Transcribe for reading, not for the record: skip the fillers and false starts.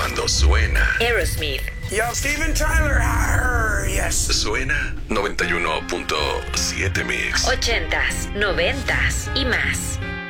Cuando suena Aerosmith. Yo, Steven Tyler, yes. Suena 91.7 Mix. 80s, 90s y más.